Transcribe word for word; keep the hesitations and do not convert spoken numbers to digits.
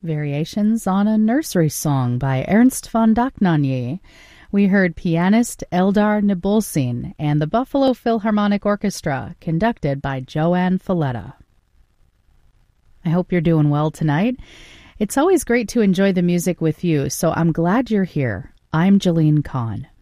variations on a nursery song by Ernst von Dohnanyi. We heard pianist Eldar Nibulsin and the Buffalo Philharmonic Orchestra, conducted by Joanne Falletta. I hope you're doing well tonight. It's always great to enjoy the music with you, so I'm glad you're here. I'm Jeline Kahn.